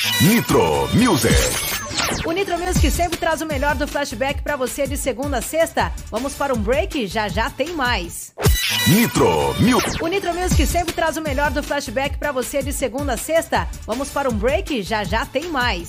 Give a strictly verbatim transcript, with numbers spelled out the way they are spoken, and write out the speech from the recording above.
Nitro Music. O Nitro Music sempre traz o melhor do flashback pra você de segunda a sexta. Vamos para um break, já já tem mais. Nitro Music. O Nitro Music sempre traz o melhor do flashback pra você de segunda a sexta. Vamos para um break, já já tem mais.